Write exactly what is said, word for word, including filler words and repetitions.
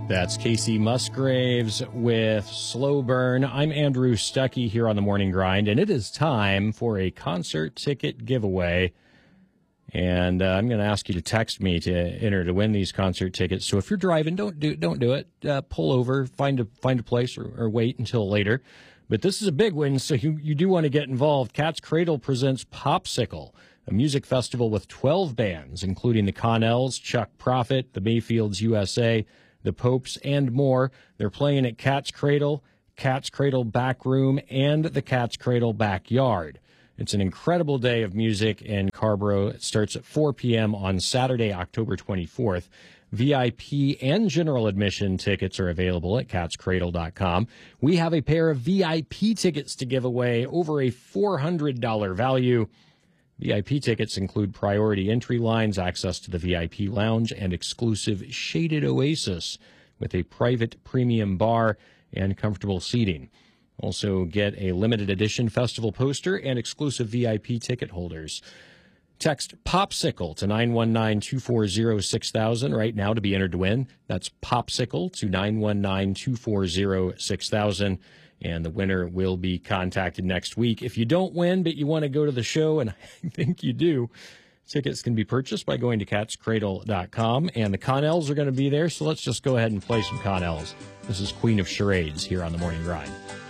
That's Casey Musgraves with Slow Burn. I'm Andrew Stuckey here on the Morning Grind, and it is time for a concert ticket giveaway. And uh, I'm going to ask you to text me to enter to win these concert tickets. So if you're driving, don't do don't do it. Uh, pull over, find a find a place, or, or wait until later. But this is a big one, so you, you do want to get involved. Cat's Cradle presents Popsicle, a music festival with twelve bands, including the Connells, Chuck Prophet, the Mayfields U S A, the Popes, and more. They're playing at Cat's Cradle, Cat's Cradle Back Room, and the Cat's Cradle Backyard. It's an incredible day of music in Carrboro. It starts at four p.m. on Saturday, October twenty-fourth. V I P and general admission tickets are available at cats cradle dot com. We have a pair of V I P tickets to give away, over a four hundred dollars value. V I P tickets include priority entry lines, access to the V I P lounge, and exclusive shaded oasis with a private premium bar and comfortable seating. Also get a limited edition festival poster and exclusive V I P ticket holders. Text Popsicle to nine one nine, two four zero, six thousand right now to be entered to win. That's Popsicle to nine one nine, two four zero, six thousand. And the winner will be contacted next week. If you don't win, but you want to go to the show, and I think you do, tickets can be purchased by going to cats cradle dot com. And the Connells are going to be there, so let's just go ahead and play some Connells. This is Queen of Charades here on the Morning Grind.